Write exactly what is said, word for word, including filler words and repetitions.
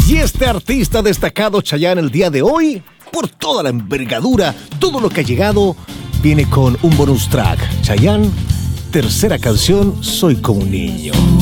Y este artista destacado, Chayanne, el día de hoy, por toda la envergadura, todo lo que ha llegado, viene con un bonus track. Chayanne, tercera canción, Soy como un niño.